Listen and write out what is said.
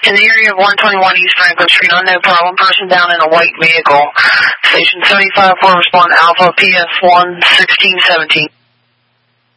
In the area of 121 East Franklin Street, unknown problem, person down in a white vehicle. Station 75 will respond Alpha PS1 1617.